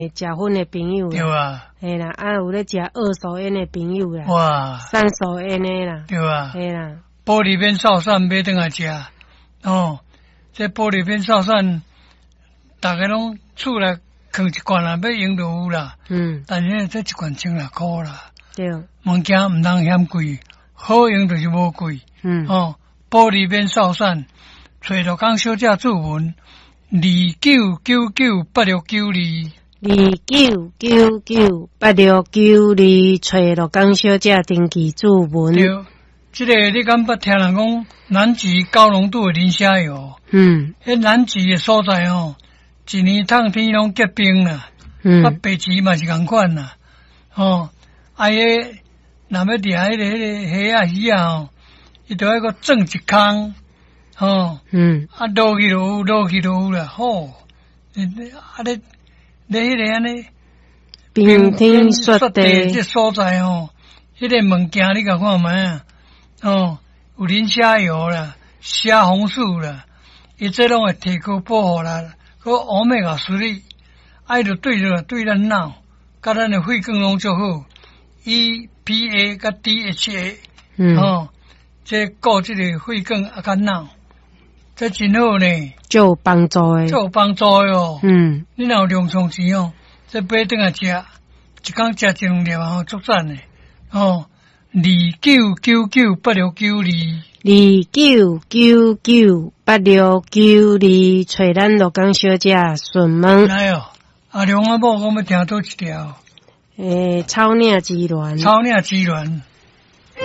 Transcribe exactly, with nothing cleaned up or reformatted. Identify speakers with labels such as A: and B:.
A: 食薰的朋友啦，
B: 对啊，
A: 嘿啦，啊有咧食二手烟的朋友啦，
B: 哇，
A: 三手烟的啦，
B: 对啊，
A: 嘿啦，
B: 玻璃片扫扇买转来食，哦，这玻璃片扫扇，大家拢厝内放一罐啊，要用就有啦，
A: 嗯，
B: 但是这一罐千六块啦，
A: 对，
B: 物件毋通嫌贵，好用就是无贵，
A: 嗯，
B: 哦，玻璃片扫扇，找罗岗小姐注文，二九九九八六九二。
A: 二九九九八六九二，找罗岗小姐登记注文。
B: 对，这个你敢捌听人讲南极高浓度的磷虾油？
A: 嗯，
B: 迄南极的所在吼，一年冬天拢结冰啦，
A: 嗯，
B: 啊，北极嘛是共款啦，吼，啊，迄若要掠迄个迄个虾啊鱼啊吼，伊着迄个种一空，吼，
A: 嗯，
B: 啊，落去就有，落去就有啦，吼，啊，咧。你迄个安尼
A: 冰天雪地
B: 这所在吼，迄、那个物件你甲看卖啊？哦，有磷虾油啦、虾红素啦，伊这拢会提高保护啦，个欧米伽三哩，爱着对着对咱脑，甲咱的肺功能足好 ，E P A 甲 D H A，
A: 嗯，
B: 哦，这顾这个肺功啊甲脑，这真好呢。
A: 就有帮助诶，
B: 就有帮助哟。
A: 嗯，
B: 你若有量充钱哦，这买转来食，一工食一两粒哦，足赞诶。哦，二九九九八六九二，
A: 二九九九八六九二，找咱罗岗小姐询问。
B: 来哦，阿良阿某，我要听倒一条。
A: 诶，草岭之恋。
B: 草岭之恋。